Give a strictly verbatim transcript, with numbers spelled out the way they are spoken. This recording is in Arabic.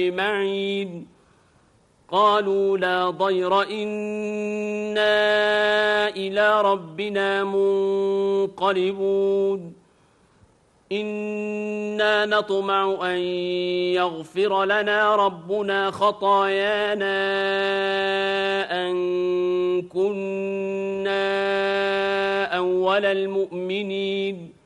معين قالوا لا ضير إنا إلى ربنا منقلبون إنا نطمع أن يغفر لنا ربنا خطايانا أن كنا أول المؤمنين